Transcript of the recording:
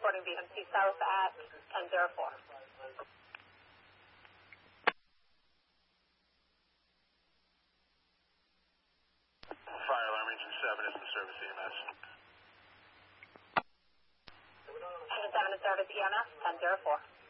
reporting BMC South at 1004. Fire alarm engine 7 is in service EMS. Engine 7 is service EMS, 1004.